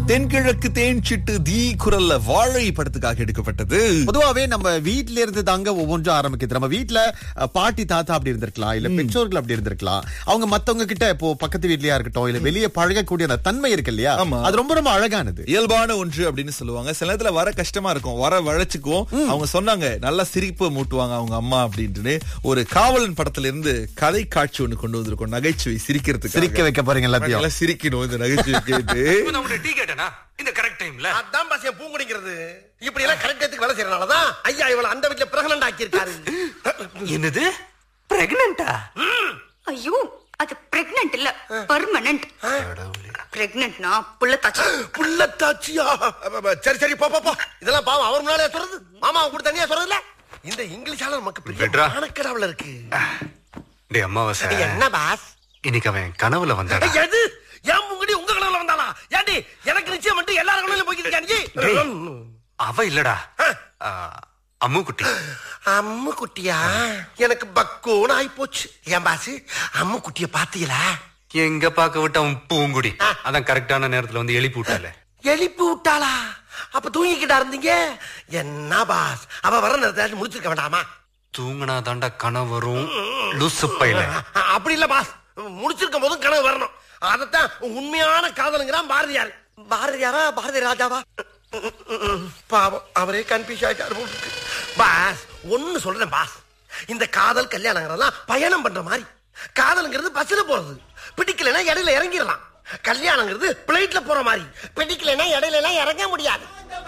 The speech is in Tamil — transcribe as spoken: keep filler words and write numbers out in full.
தென்கிழக்கு தேன் சிட்டு தீ குரல்ல வாழை படத்துக்காக எடுக்கப்பட்டது. பொதுவாவே நம்ம வீட்ல இருந்து தாங்க ஒவ்வொன்றும் ஆரம்பிக்குது. நம்ம வீட்ல அஹ், பாட்டி தாத்தா அப்படி இருந்திருக்கலாம், இல்ல பெற்றோர்கள் அப்படி இருந்திருக்கலாம். அவங்க மத்தவங்க கிட்ட இப்போ பக்கத்து வீட்லயா இருக்கட்டும், இல்ல வெளியே பழகக்கூடிய அந்த தன்மை இருக்கு இல்லையா, ஆமா. அது ரொம்ப ரொம்ப அழகானது, இயல்பான ஒன்று அப்படின்னு சொல்லுவாங்க. சில நேரத்துல வர கஷ்டமா இருக்கும், வர வளைச்சுக்குவோம். அவங்க சொன்னாங்க நல்லா சிரிப்பு மூட்டுவாங்க அவங்க அம்மா அப்படின்ட்டு. ஒரு காவலன் படத்துல இருந்து கதை காட்சி ஒண்ணு கொண்டு வந்திருக்கோம், நகைச்சுவை சிரிக்கிறதுக்கு. சிரிக்க வைக்க போறீங்க எல்லாத்தையும். நல்லா சிரிக்கணும் இந்த நகைச்சுவை கேட்டு. டீ கேட்டனா இந்த கரெக்ட் டைம்ல அதான் பாசிய பூங்குடிக்கிறது. இப்படி எல்லாம் கரெக்ட் டைத்துக்கு வேலை செய்யறனாலதான் ஐயா இவள அந்த வீட்ல பிரெக்னன்ட் ஆக்கி இருக்காரு. என்னது பிரெக்னன்ட்டா? ஐயோ அது பிரெக்னன்ட் இல்ல, பெர்மனன்ட். பிரெக்னன்ட்னா புள்ளத்தாச்சி. புள்ளத்தாச்சியா? சரி சரி போ போ போ. இதெல்லாம் பாவம் அவர் முன்னாலே சொல்றது, மாமா கூட தனியா சொல்றதுல. இந்த இங்கிலீஷால நமக்கு பெரிய ஆனக்கடாவுல இருக்கு. டேய் அம்மாவாசை, என்ன பாஸ்? இன்னைக்கு அவன் கனவுல வந்தாடா. எது? ஏன் முங்கடி உங்க கனவுல வந்தாளா? ஏண்டி எனக்கு நிச்சயம் மட்டும் எல்லாரும் கனவுல போய்க்கிட்டு நீ? அவ இல்லடா, அம்மு குட்டி. அம்மு குட்டியா? எனக்கு பக்கோன்னு ஆயி போச்சு. ஏன் பாஸ், அம்மு குட்டிய பாத்தீங்களா? எங்க பாக்க விட்டு அவன் பூங்குடி அதான் கரெக்டான நேரத்துல வந்து எழுப்பி விட்டால. எழுப்பி விட்டாளா? அப்ப தூங்கிக்கிட்டா இருந்தீங்க. என்ன பாஸ், அவ வர நேரத்தை முடிச்சிருக்க வேண்டாமா? தூங்கினா தாண்டா கனவு வரும் லூசு பையில. அப்படி இல்ல பாஸ், முடிச்சிருக்கும் போதும் கனவு வரணும். அதத்தான் உண்மையான காதலுங்கிறான் பாரதியார். பாரதியாரா பாரதி ராஜாவா? பாவம் அவரே கன்ஃபியூஸ் ஆயிட்டாரு. பாஸ் ஒன்னு சொல்றேன் பாஸ், இந்த காதல் கல்யாணங்கிறதெல்லாம் பயணம் பண்ற மாதிரி. காதலுங்கிறது பஸ்ல போறது, பிடிக்கலைன்னா இடையில இறங்கிடலாம். கல்யாணங்கிறது பிளைட்ல போற மாதிரி, பிடிக்கலைன்னா இடையில எல்லாம் இறங்க முடியாது.